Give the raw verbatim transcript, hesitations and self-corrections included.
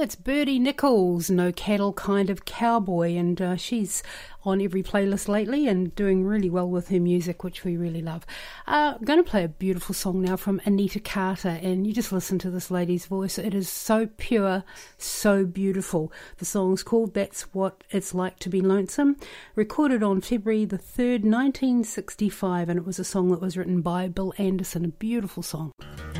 That's Birdie Nichols, No Cattle Kind of Cowboy, and uh, she's on every playlist lately and doing really well with her music, which we really love. Uh, I'm going to play a beautiful song now from Anita Carter, and you just listen to this lady's voice. It is so pure, so beautiful. The song's called That's What It's Like to Be Lonesome, recorded on February the third, nineteen sixty-five, and it was a song that was written by Bill Anderson, a beautiful song.